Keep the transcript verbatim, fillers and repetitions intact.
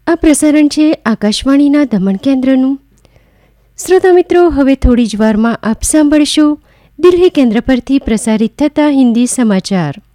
આ પ્રસારણ છે આકાશવાણીના દમણ કેન્દ્રનું. શ્રોતા મિત્રો, હવે થોડી જ વારમાં આપ સાંભળશો દિલ્હી કેન્દ્ર પરથી પ્રસારિત થતા હિન્દી સમાચાર.